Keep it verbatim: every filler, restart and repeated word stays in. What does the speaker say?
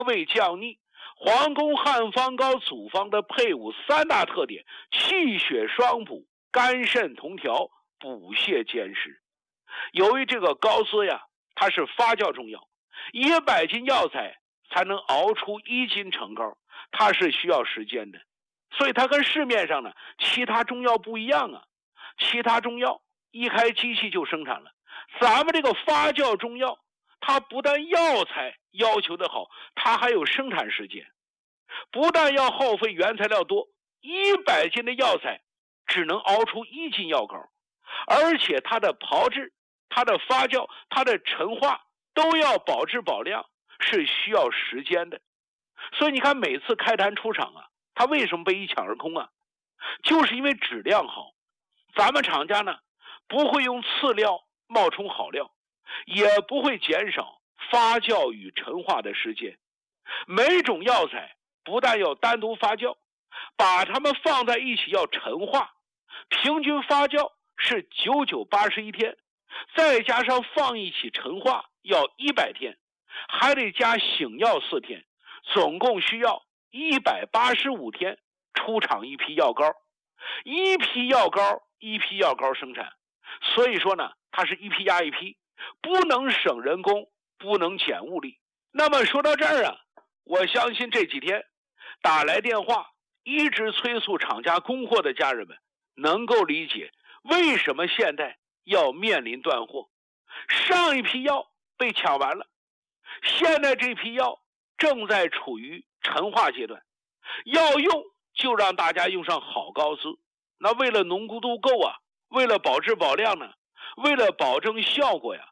胃降逆。黄宫汉方膏组方的配伍三大特点：气血双补，肝肾同调，补泻兼施。由于这个膏丝呀，它是发酵中药，一百斤药材才能熬出一斤成膏，它是需要时间的。所以它跟市面上呢其他中药不一样啊，其他中药一开机器就生产了，咱们这个发酵中药，它不但药材要求的好，它还有生产时间，不但要耗费原材料多，一百斤的药材只能熬出一斤药膏，而且它的炮制、它的发酵、它的陈化都要保质保量，是需要时间的。所以你看每次开坛出厂啊，它为什么被一抢而空啊？就是因为质量好，咱们厂家呢不会用次料冒充好料，也不会减少发酵与陈化的时间。每种药材不但要单独发酵，把它们放在一起要陈化，平均发酵是九九八十一天，再加上放一起陈化要一百天，还得加醒药四天，总共需要一百八十五天出厂一批药膏。一批药膏一批药膏生产，所以说呢它是一批压一批，不能省人工，不能减物力。那么说到这儿啊，我相信这几天打来电话一直催促厂家供货的家人们能够理解为什么现在要面临断货。上一批药被抢完了，现在这批药正在处于陈化阶段，要用就让大家用上好膏丝。那为了浓度够啊，为了保质保量呢，为了保证效果呀，